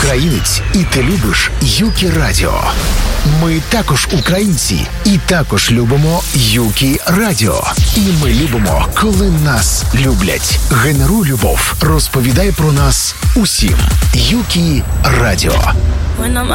українець і ти любиш Юкі Радіо. Ми також українці і також любимо Юкі Радіо. І ми любимо, коли нас люблять. Генеруй любов. Розповідай про нас усім. Юкі Радіо. When I'm